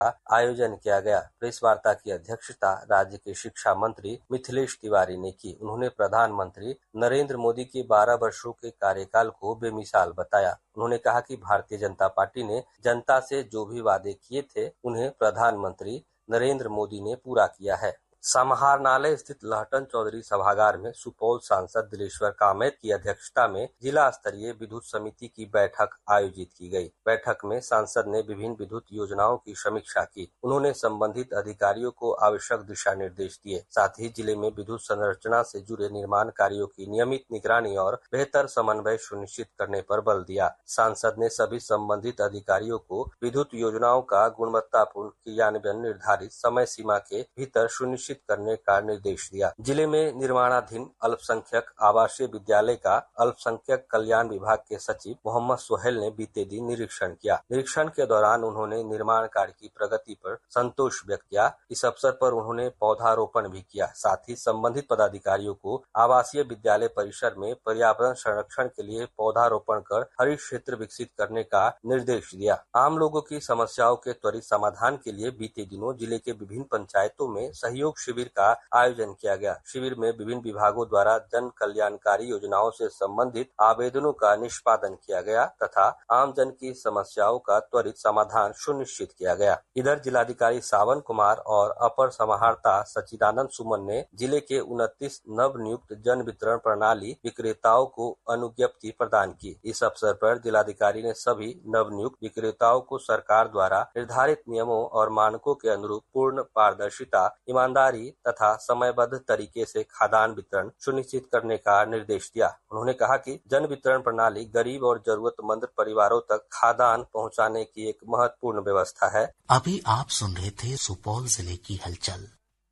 आयोजन किया गया। प्रेस वार्ता की अध्यक्षता राज्य के शिक्षा मंत्री मिथिलेश तिवारी ने की। उन्होंने प्रधानमंत्री नरेंद्र मोदी के 12 वर्षों के कार्यकाल को बेमिसाल बताया। उन्होंने कहा कि भारतीय जनता पार्टी ने जनता से जो भी वादे किए थे उन्हें प्रधानमंत्री नरेंद्र मोदी ने पूरा किया है। समाहरणालय स्थित लहटन चौधरी सभागार में सुपौल सांसद दिलेश्वर कामैत की अध्यक्षता में जिला स्तरीय विद्युत समिति की बैठक आयोजित की गई। बैठक में सांसद ने विभिन्न विद्युत योजनाओं की समीक्षा की। उन्होंने संबंधित अधिकारियों को आवश्यक दिशा निर्देश दिए। साथ ही जिले में विद्युत संरचना से जुड़े निर्माण कार्यों की नियमित निगरानी और बेहतर समन्वय सुनिश्चित करने पर बल दिया। सांसद ने सभी संबंधित अधिकारियों को विद्युत योजनाओं का गुणवत्तापूर्ण क्रियान्वयन निर्धारित समय सीमा के भीतर सुनिश्चित करने का निर्देश दिया। जिले में निर्माणाधीन अल्पसंख्यक आवासीय विद्यालय का अल्पसंख्यक कल्याण विभाग के सचिव मोहम्मद सोहेल ने बीते दिन निरीक्षण किया। निरीक्षण के दौरान उन्होंने निर्माण कार्य की प्रगति पर संतोष व्यक्त किया। इस अवसर पर उन्होंने पौधारोपण भी किया। साथ ही संबंधित पदाधिकारियों को आवासीय विद्यालय परिसर में पर्यावरण संरक्षण के लिए पौधारोपण कर हरित क्षेत्र विकसित करने का निर्देश दिया। आम लोगों की समस्याओं के त्वरित समाधान के लिए बीते दिनों जिले के विभिन्न पंचायतों में सहयोग शिविर का आयोजन किया गया। शिविर में विभिन्न विभागों द्वारा जन कल्याणकारी योजनाओं से संबंधित आवेदनों का निष्पादन किया गया तथा आम जन की समस्याओं का त्वरित समाधान सुनिश्चित किया गया। इधर जिलाधिकारी सावन कुमार और अपर समाहर्ता सच्चिदानंद सुमन ने जिले के 29 नवनियुक्त जन वितरण प्रणाली विक्रेताओं को अनुज्ञप्ति प्रदान की। इस अवसर पर जिलाधिकारी ने सभी नवनियुक्त विक्रेताओं को सरकार द्वारा निर्धारित नियमों और मानकों के अनुरूप पूर्ण पारदर्शिता, ईमानदारी तथा समयबद्ध तरीके से खाद्यान्न वितरण सुनिश्चित करने का निर्देश दिया। उन्होंने कहा कि जन वितरण प्रणाली गरीब और जरूरतमंद परिवारों तक खाद्यान्न पहुंचाने की एक महत्वपूर्ण व्यवस्था है। अभी आप सुन रहे थे सुपौल जिले की हलचल।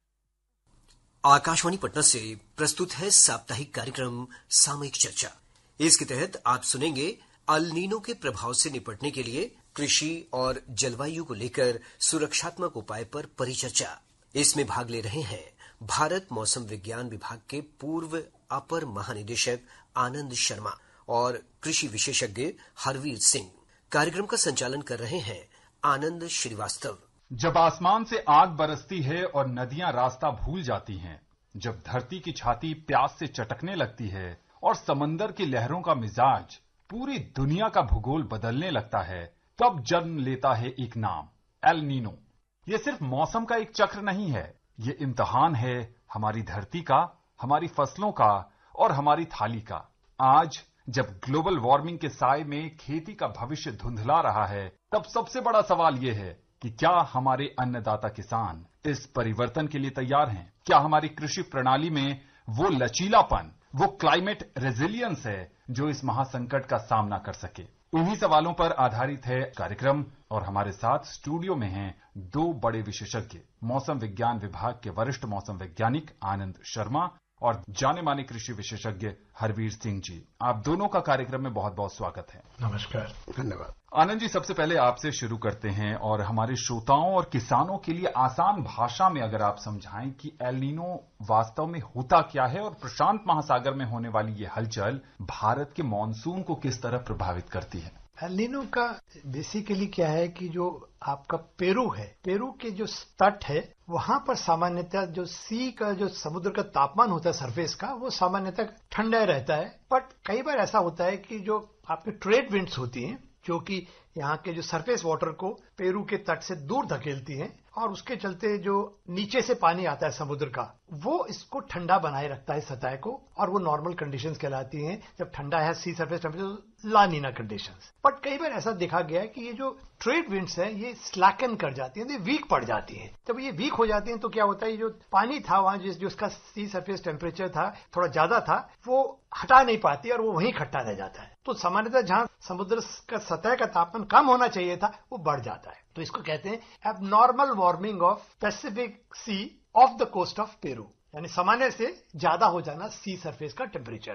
आकाशवाणी पटना से प्रस्तुत है साप्ताहिक कार्यक्रम सामयिक चर्चा। इसके तहत आप सुनेंगे अल नीनो के प्रभाव से निपटने के लिए कृषि और जलवायु को लेकर सुरक्षात्मक उपाय पर परिचर्चा। इसमें भाग ले रहे हैं भारत मौसम विज्ञान विभाग के पूर्व अपर महानिदेशक आनंद शर्मा और कृषि विशेषज्ञ हरवीर सिंह। कार्यक्रम का संचालन कर रहे हैं आनंद श्रीवास्तव। जब आसमान से आग बरसती है और नदियां रास्ता भूल जाती हैं, जब धरती की छाती प्यास से चटकने लगती है और समंदर की लहरों का मिजाज पूरी दुनिया का भूगोल बदलने लगता है, तब जन्म लेता है एक नाम, एल नीनो। ये सिर्फ मौसम का एक चक्र नहीं है, ये इम्तिहान है हमारी धरती का, हमारी फसलों का और हमारी थाली का। आज जब ग्लोबल वार्मिंग के साए में खेती का भविष्य धुंधला रहा है, तब सबसे बड़ा सवाल ये है कि क्या हमारे अन्नदाता किसान इस परिवर्तन के लिए तैयार हैं? क्या हमारी कृषि प्रणाली में वो लचीलापन, वो क्लाइमेट रेजिलियंस है जो इस महासंकट का सामना कर सके? इन्हीं सवालों पर आधारित है कार्यक्रम और हमारे साथ स्टूडियो में हैं दो बड़े विशेषज्ञ, मौसम विज्ञान विभाग के वरिष्ठ मौसम वैज्ञानिक आनंद शर्मा और जाने माने कृषि विशेषज्ञ हरवीर सिंह जी। आप दोनों का कार्यक्रम में बहुत बहुत स्वागत है। नमस्कार। धन्यवाद। आनंद जी, सबसे पहले आपसे शुरू करते हैं और हमारे श्रोताओं और किसानों के लिए आसान भाषा में अगर आप समझाएं कि एल नीनो वास्तव में होता क्या है और प्रशांत महासागर में होने वाली ये हलचल भारत के मानसून को किस तरह प्रभावित करती है। एल नीनो का बेसिकली क्या है कि जो आपका पेरू है, पेरू के जो तट है वहां पर सामान्यतः जो सी का जो समुद्र का तापमान होता है सरफेस का, वो सामान्यतः ठंडा रहता है। बट कई बार ऐसा होता है कि जो आपकी ट्रेड विंड्स होती हैं जो कि यहाँ के जो सरफेस वाटर को पेरू के तट से दूर धकेलती हैं और उसके चलते जो नीचे से पानी आता है समुद्र का, वो इसको ठंडा बनाए रखता है सतह को, और वो नॉर्मल कंडीशंस कहलाती हैं। जब ठंडा है सी surface temperature, La Neena conditions. But कई बार ऐसा देखा गया है कि ये जो ट्रेड विंड्स हैं ये स्लैकन कर जाती हैं, ये वीक पड़ जाती हैं। जब ये वीक हो जाती हैं तो क्या होता है, जो पानी था वहां जिसका सी सरफेस टेम्परेचर था थोड़ा ज्यादा था, वो हटा नहीं पाती और वो वहीं इकट्ठा रह जाता है। तो सामान्यतः जहां समुद्र का सतह का तापमान कम होना चाहिए था वो बढ़ जाता है। तो इसको कहते हैं abnormal warming of Pacific C of the coast of Peru, यानी सामान्य से ज्यादा हो जाना सी सरफेस का टेम्परेचर का।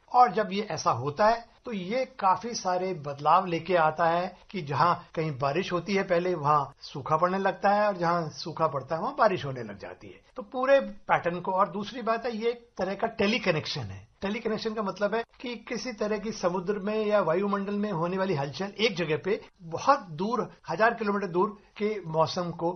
और जब ये ऐसा होता है तो ये काफी सारे बदलाव लेके आता है कि जहां कहीं बारिश होती है पहले वहां सूखा पड़ने लगता है और जहां सूखा पड़ता है वहां बारिश होने लग जाती है। तो पूरे पैटर्न को, और दूसरी बात है ये एक तरह का टेली कनेक्शन है। टेली कनेक्शन का मतलब है कि किसी तरह की समुद्र में या वायुमंडल में होने वाली हलचल एक जगह पे बहुत दूर 1000 किलोमीटर दूर के मौसम को